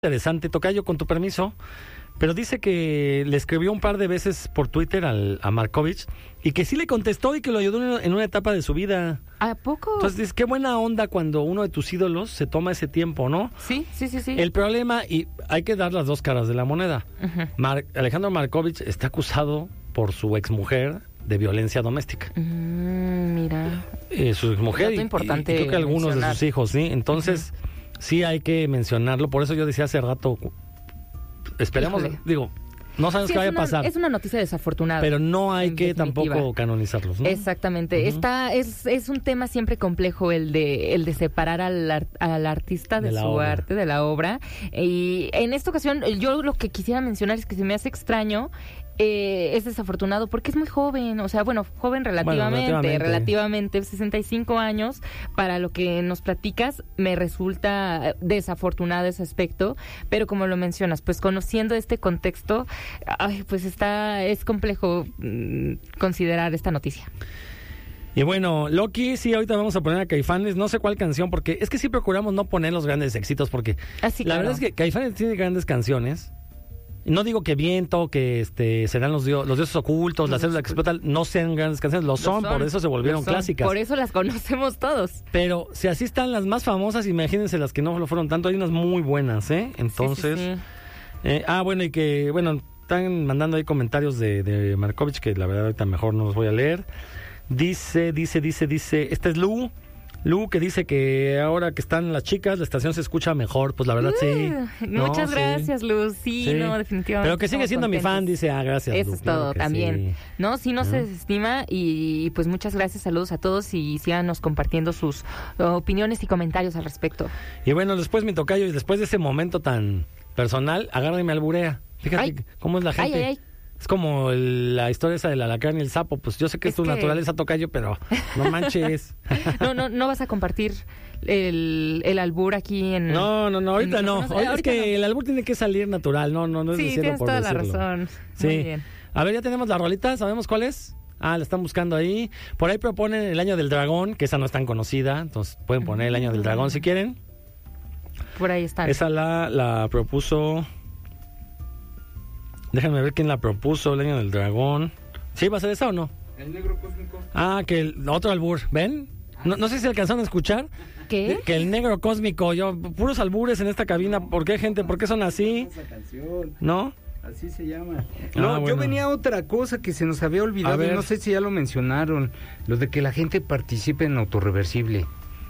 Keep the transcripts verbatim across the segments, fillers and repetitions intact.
Interesante, tocayo, con tu permiso, pero dice que le escribió un par de veces por Twitter al, a Markovich y que sí le contestó y que lo ayudó en una etapa de su vida. ¿A poco? Entonces dices, qué buena onda cuando uno de tus ídolos se toma ese tiempo, ¿no? Sí, sí, sí, sí. El problema, y hay que dar las dos caras de la moneda. Uh-huh. Mar- Alejandro Markovich está acusado por su exmujer de violencia doméstica. Mm, mira. Eh, su exmujer y, importante y creo que algunos mencionar. de sus hijos, ¿sí? Entonces... Uh-huh. Sí hay que mencionarlo, por eso yo decía hace rato, esperemos, Híjole. digo, no sabemos Sí, qué vaya a una, pasar. Es una noticia desafortunada. Pero no hay que definitiva. tampoco canonizarlos, ¿no? Exactamente. Uh-huh. Está, es, es un tema siempre complejo el de, el de separar al, ar, al artista de, de su obra. arte, de la obra. Y en esta ocasión, yo lo que quisiera mencionar es que se me hace extraño. Eh, es desafortunado porque es muy joven, o sea, bueno, joven relativamente, bueno, relativamente, relativamente, sesenta y cinco años, para lo que nos platicas, me resulta desafortunado ese aspecto, pero como lo mencionas, pues conociendo este contexto, ay, pues está, es complejo mmm, considerar esta noticia. Y bueno, Loki, sí, ahorita vamos a poner a Caifanes, no sé cuál canción, porque es que sí procuramos no poner los grandes éxitos, porque Así, la claro. verdad es que Caifanes tiene grandes canciones. No digo que Viento, que este serán los, dios, los dioses ocultos, la célula que explota, no sean grandes canciones, lo son, son, por eso se volvieron clásicas. Por eso las conocemos todos. Pero si así están las más famosas, imagínense las que no lo fueron tanto, hay unas muy buenas, ¿eh? Entonces, sí, sí, sí. Eh, ah, bueno, y que, bueno, están mandando ahí comentarios de, de Markovich, que la verdad ahorita mejor no los voy a leer. Dice, dice, dice, dice, esta es Lu. Lu, que dice que ahora que están las chicas, la estación se escucha mejor. Pues la verdad, uh, sí. Muchas no, gracias, sí. Lu. Sí, sí, no, definitivamente. Pero que sigue siendo contentos. mi fan, dice, ah, gracias, Eso Lu, es claro todo, también. Sí. No, sí, no uh-huh. se desestima y, y pues muchas gracias, saludos a todos y síganos compartiendo sus uh, opiniones y comentarios al respecto. Y bueno, después mi tocayo, y después de ese momento tan personal, agárrame alburea. Fíjate ay. cómo es la gente. Ay, ay, ay. Es como el, la historia esa del alacrán y el sapo. Pues yo sé que es, es tu que... naturaleza, tocayo, pero no manches. no, no, no vas a compartir el, el albur aquí en... No, no, no, ahorita no. no. Ahorita es que no. El albur tiene que salir natural. No, no, no es sí, decirlo por decirlo. Sí, tienes toda la razón. Sí. Muy bien. A ver, ya tenemos la rolita. ¿Sabemos cuál es? Ah, la están buscando ahí. Por ahí proponen el Año del Dragón, que esa no es tan conocida. Entonces pueden poner el Año del Dragón si quieren. Por ahí está. Esa la, la propuso... Déjenme ver quién la propuso, el Año del Dragón. ¿Sí va a ser esa o no? El Negro Cósmico. Ah, que el otro albur, ¿ven? No, no sé si alcanzaron a escuchar. ¿Qué? Que el Negro Cósmico, yo, puros albures en esta cabina. ¿Por qué, gente? ¿Por qué son así? Esa canción. ¿No? Así se llama. Ah, No, bueno. Yo venía a otra cosa que se nos había olvidado, y no sé si ya lo mencionaron, lo de que la gente participe en Autorreversible.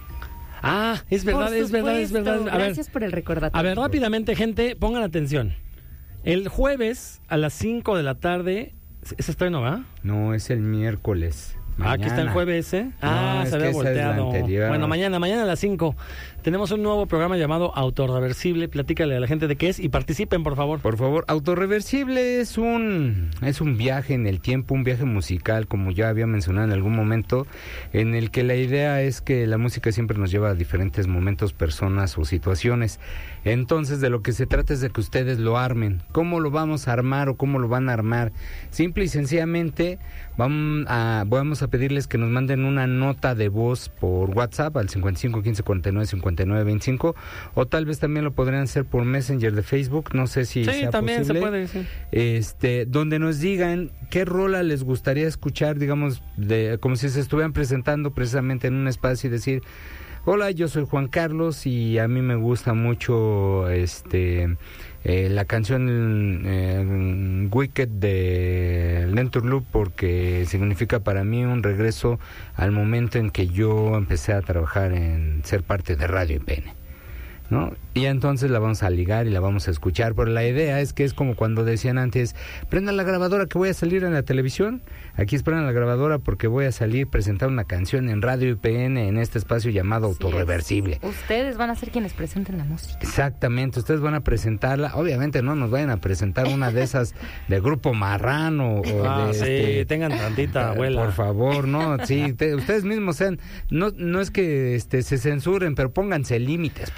Ah, es verdad, es verdad, es verdad. A Gracias ver, por el recordatorio. A ver, rápidamente, gente, pongan atención. El jueves a las cinco de la tarde, ¿es estreno, va? No, es el miércoles. Mañana. Ah, aquí está el jueves, ¿eh? Ah, no, se había volteado. Bueno, mañana, mañana a las cinco. Tenemos un nuevo programa llamado Autorreversible. Platícale a la gente de qué es y participen, por favor. Por favor, Autorreversible es un es un viaje en el tiempo, un viaje musical, como ya había mencionado en algún momento, en el que la idea es que la música siempre nos lleva a diferentes momentos, personas o situaciones. Entonces, de lo que se trata es de que ustedes lo armen. ¿Cómo lo vamos a armar o cómo lo van a armar? Simple y sencillamente, vamos a, vamos a pedirles que nos manden una nota de voz por WhatsApp al cincuenta y cinco quince cuarenta y nueve cincuenta y nueve veinticinco, o tal vez también lo podrían hacer por Messenger de Facebook, no sé si sí, sea también posible. Se puede, sí. Este, donde nos digan qué rola les gustaría escuchar, digamos, de como si se estuvieran presentando precisamente en un espacio y decir: hola, yo soy Juan Carlos y a mí me gusta mucho este eh, la canción eh, Wicked de Lentur Loop, porque significa para mí un regreso al momento en que yo empecé a trabajar en ser parte de Radio I P N, ¿no? Y entonces la vamos a ligar y la vamos a escuchar, pero la idea es que es como cuando decían antes: prendan la grabadora que voy a salir en la televisión. Aquí es prendan la grabadora porque voy a salir a presentar una canción en Radio I P N en este espacio llamado sí, Autorreversible. Es. Ustedes van a ser quienes presenten la música. Exactamente, ustedes van a presentarla. Obviamente no nos vayan a presentar una de esas de Grupo Marrano o ah, de sí, este, tengan tantita abuela. Por favor, no, sí, te, ustedes mismos sean, no no es que este se censuren, pero pónganse límites, por favor.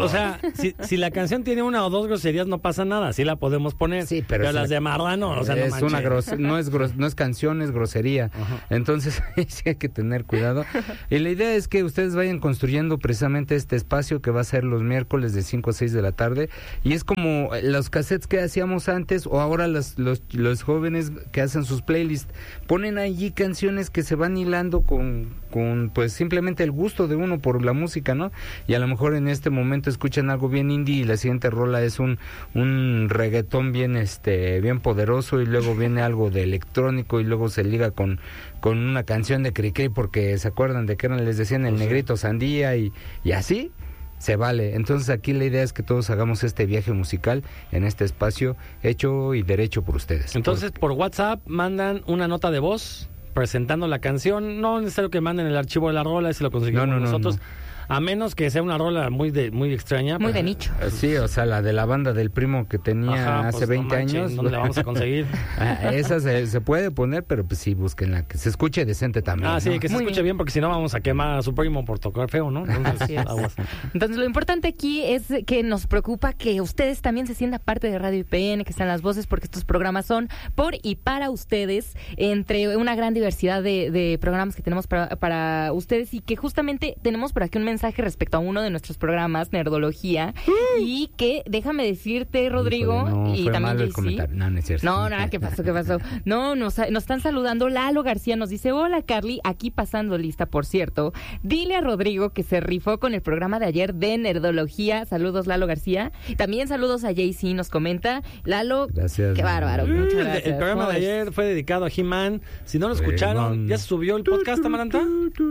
O sea, si, si la canción tiene una o dos groserías, no pasa nada, sí la podemos poner. Sí, pero, pero las de marrano, o sea, no es manches. una gros no es gros no es canción, es grosería. Ajá. Entonces, sí hay que tener cuidado. Y la idea es que ustedes vayan construyendo precisamente este espacio que va a ser los miércoles de cinco a seis de la tarde. Y es como los cassettes que hacíamos antes, o ahora los, los, los jóvenes que hacen sus playlists, ponen allí canciones que se van hilando con, con, pues, simplemente el gusto de uno por la música, ¿no? Y a lo mejor en este momento escuchan algo bien indie y la siguiente rola es un, un reggaetón bien, este, bien poderoso, y luego viene algo de electrónico y luego se liga con, con una canción de Cricri porque se acuerdan de que eran, les decían el negrito sandía y, y así. Se vale. Entonces aquí la idea es que todos hagamos este viaje musical en este espacio hecho y derecho por ustedes. Entonces por, por WhatsApp mandan una nota de voz presentando la canción. No es necesario que manden el archivo de la rola, ese lo conseguimos no, no, nosotros. No, no. A menos que sea una rola muy de, muy extraña. Muy de nicho. Sí, o sea, la de la banda del primo que tenía Ajá, hace pues, veinte no manches, años. ¿Dónde la vamos a conseguir? Esa se, se puede poner, pero pues sí, búsquenla, que se escuche decente también. Ah, ¿no? sí, que se muy escuche bien. bien, porque si no vamos a quemar a su primo por tocar feo, ¿no? Entonces, Así es. Aguas. Entonces, lo importante aquí es que nos preocupa que ustedes también se sientan parte de Radio I P N, que sean las voces, porque estos programas son por y para ustedes, entre una gran diversidad de, de programas que tenemos para, para ustedes, y que justamente tenemos por aquí un mensaje respecto a uno de nuestros programas, Nerdología, mm. y que, déjame decirte, Rodrigo, no, y también J C. No, no es cierto. No, no, ¿qué pasó? ¿Qué pasó? No, nos, nos están saludando. Lalo García nos dice, hola Carly, aquí pasando lista, por cierto. Dile a Rodrigo que se rifó con el programa de ayer de Nerdología. Saludos, Lalo García. También saludos a J C, nos comenta. Lalo, gracias, qué bárbaro. Mm, muchas gracias. El programa de ayer fue dedicado a He-Man. Si no lo escucharon, He-Man. ¿Ya se subió el podcast, Amaranta?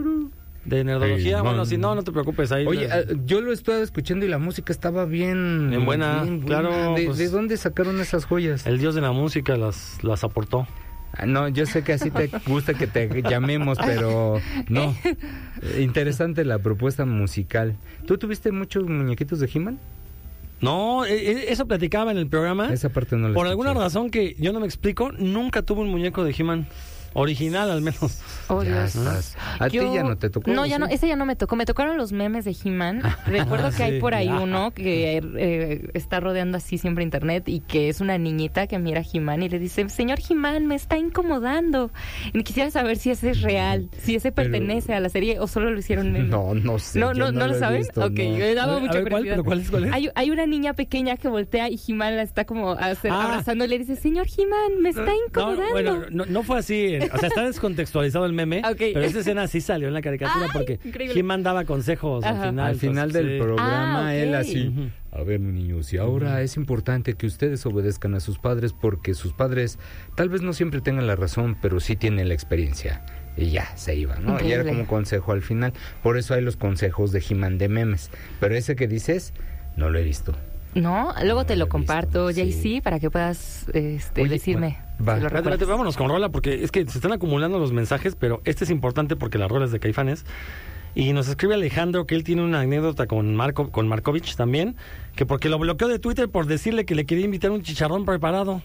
De Nerdología, hey, bueno, si no, no te preocupes. Ahí Oye, le... yo lo estaba escuchando y la música estaba bien... Bien buena, bien buena. Claro. ¿De, pues, ¿De dónde sacaron esas joyas? El dios de la música las, las aportó. Ah, no, yo sé que así te gusta que te llamemos, pero no. Interesante la propuesta musical. ¿Tú tuviste muchos muñequitos de He-Man? No, eso platicaba en el programa. Esa parte no la Por escuché. Alguna razón que yo no me explico, nunca tuve un muñeco de He-Man. Original, al menos. Oh, Dios. A yo, ti ya no te tocó. No, ya ¿sí? no, ese ya no me tocó. Me tocaron los memes de He-Man. Recuerdo que sí, hay por ahí ya. uno que eh, está rodeando así siempre internet y que es una niñita que mira a He-Man y le dice, señor He-Man, me está incomodando. Y quisiera saber si ese es real, si ese pertenece pero, a la serie o solo lo hicieron meme. No, no sé. No, no, no, no lo lo saben. Visto, ok, no. yo he dado mucha ver, ¿cuál, ¿cuál es, cuál es? Hay, hay una niña pequeña que voltea y He-Man la está como hacer, ah. abrazando y le dice, señor He-Man, me está incomodando. No, bueno, no, no fue así. O sea, está descontextualizado el meme, okay. pero esa escena sí salió en la caricatura. Ay, porque He-Man daba consejos Ajá. al final. Al final entonces, del sí. programa, ah, okay. él así, uh-huh. a ver, niños, y ahora uh-huh. es importante que ustedes obedezcan a sus padres porque sus padres tal vez no siempre tengan la razón, pero sí tienen la experiencia. Y ya, se iba, ¿no? Increíble. Y era como consejo al final. Por eso hay los consejos de He-Man de memes. Pero ese que dices, no lo he visto. No, luego no te lo, lo comparto, J C, sí. para que puedas este, Oye, decirme. Va. Si lo Espérate, vámonos con rola, porque es que se están acumulando los mensajes, pero este es importante porque la rola es de Caifanes. Y nos escribe Alejandro que él tiene una anécdota con Marco, con Markovich también, que porque lo bloqueó de Twitter por decirle que le quería invitar un chicharrón preparado.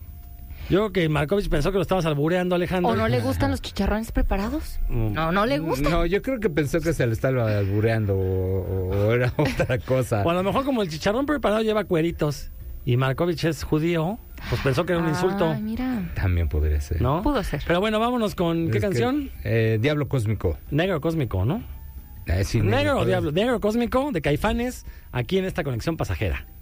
Yo creo que Markovich pensó que lo estabas albureando, Alejandro. ¿O no le gustan los chicharrones preparados? Mm. No, no le gustan. No, yo creo que pensó que se le estaba albureando o, o era otra cosa. O a lo mejor como el chicharrón preparado lleva cueritos y Markovich es judío, pues pensó que era un ah, insulto. Mira. También podría ser. ¿No? Pudo ser. Pero bueno, vámonos con es ¿qué canción? Que, eh, Diablo Cósmico. Negro Cósmico, ¿no? Eh, sí, negro, negro o Diablo. Negro Cósmico de Caifanes, aquí en esta conexión pasajera.